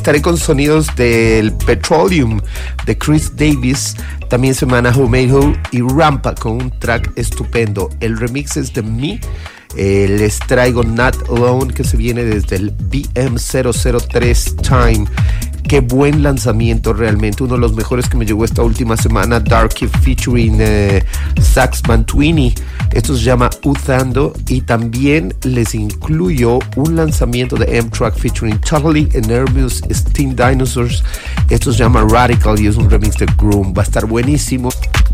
estaré con sonidos del Petroleum de Chris Davis, también semana Humeho y Rampa con un track estupendo. El remix es de Me. Les traigo Not Alone, que se viene desde el BM003 Time. Qué buen lanzamiento, realmente uno de los mejores que me llegó esta última semana. Darky featuring Sax Mantwini. Esto se llama Uthando, y también les incluyo un lanzamiento de M-Track featuring Totally Enormous Steam Dinosaurs. Esto se llama Radical y es un remix de Groom. Va a estar buenísimo.